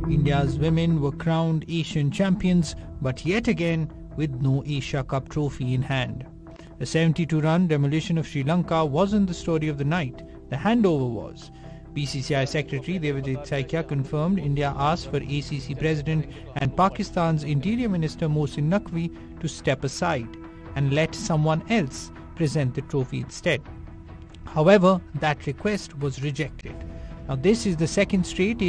India's women were crowned Asian champions, but yet again with no Asia Cup trophy in hand. The 72-run demolition of Sri Lanka wasn't the story of the night. The handover was. BCCI Secretary Devajit Saikia confirmed India asked for ACC President and Pakistan's Interior Minister Mohsin Naqvi to step aside and let someone else present the trophy instead. However, that request was rejected. Now, this is the second straight